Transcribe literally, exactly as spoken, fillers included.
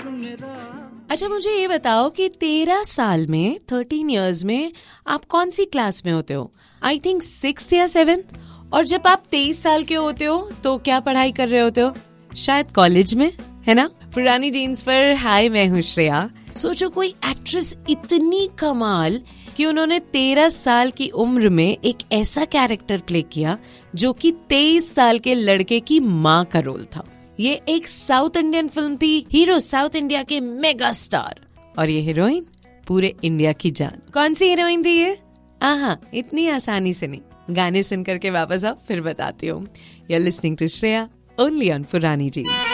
अच्छा मुझे ये बताओ कि तेरह साल में थर्टीन इयर्स में आप कौन सी क्लास में होते हो? आई थिंक सिक्स या सेवेंथ। और जब आप तेईस साल के होते हो तो क्या पढ़ाई कर रहे होते हो? शायद कॉलेज में, है ना? पुरानी जीन्स पर हाय, मैं हूँ श्रेया। सोचो कोई एक्ट्रेस इतनी कमाल कि उन्होंने तेरह साल की उम्र में एक ऐसा कैरेक्टर प्ले किया जो कि तेईस साल के लड़के की माँ का रोल था। ये एक साउथ इंडियन फिल्म थी। हीरो साउथ इंडिया के मेगा स्टार और ये हीरोइन पूरे इंडिया की जान। कौन सी हीरोइन थी ये? आहा, इतनी आसानी से नहीं, गाने सुन करके वापस आओ फिर बताती हूँ। You are listening to Shreya only on पुरानी जीन्स।